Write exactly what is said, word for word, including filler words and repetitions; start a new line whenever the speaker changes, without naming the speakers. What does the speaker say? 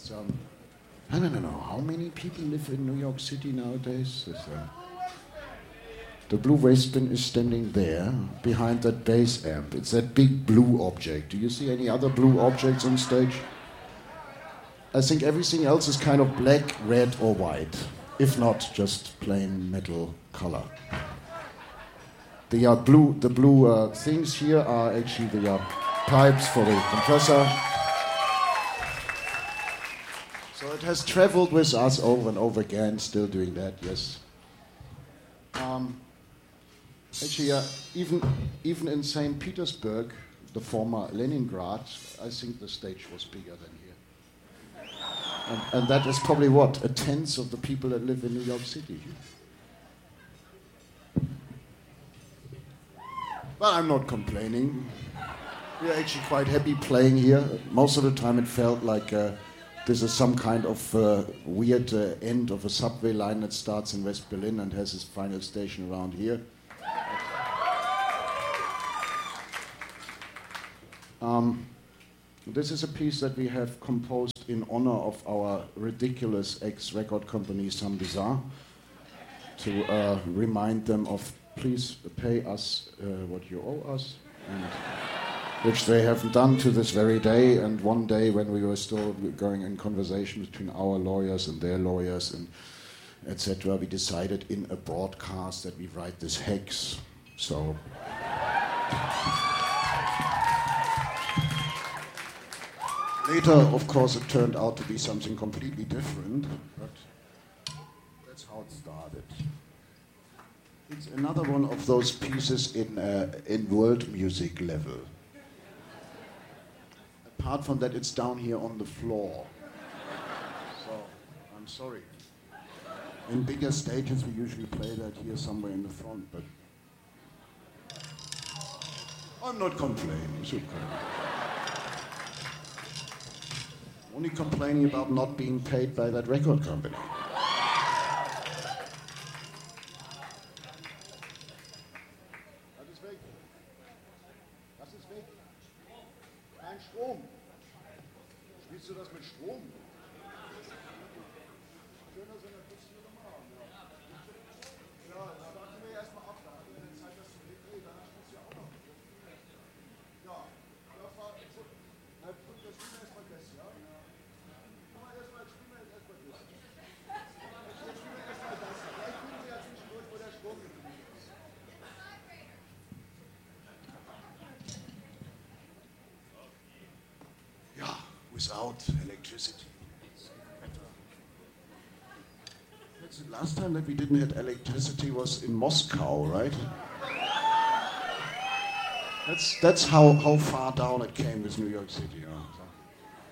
It's, um, I don't know, how many people live in New York City nowadays? It's, uh, the Blue Waistband is standing there, behind that bass amp. It's that big blue object. Do you see any other blue objects on stage? I think everything else is kind of black, red, or white. If not, just plain metal color. The uh, blue, the blue uh, things here are actually the uh, pipes for the compressor. So it has traveled with us over and over again, still doing that, yes. Um, actually, uh, even, even in Saint Petersburg, the former Leningrad, I think the stage was bigger than here. And, and that is probably what, a tenth of the people that live in New York City. But I'm not complaining. We're actually quite happy playing here. Most of the time it felt like uh, this is some kind of uh, weird uh, end of a subway line that starts in West Berlin and has its final station around here. Um, this is a piece that we have composed in honor of our ridiculous ex-record company, Some Bizarre, to uh, remind them of please pay us uh, what you owe us, and which they haven't done to this very day. And one day when we were still going in conversation between our lawyers and their lawyers and et cetera, we decided in a broadcast that we write this hex. So later, of course, it turned out to be something completely different, but that's how it started. It's another one of those pieces in uh, in world music level. Apart from that, it's down here on the floor. So, I'm sorry. In bigger stages, we usually play that here somewhere in the front, but I'm not complaining. It's okay. Only complaining about not being paid by that record company.
Strom. Spielst du das mit Strom? Schön, dass wir das hier nochmal haben. Ja, da warten wir erstmal ab. Da haben wir eine Zeit, das zu drehen. Danach spielst du ja auch noch. Ja, das war. Das spielen wir erstmal das, ja? Guck mal, erstmal spielen wir jetzt erstmal das. Jetzt spielen wir erstmal das. Vielleicht spielen wir ja zwischendurch, wo der Strom geblieben ist.
Without electricity. That's the last time that we didn't have electricity was in Moscow, right? That's that's how, how far down it came with New York City. Yeah. So.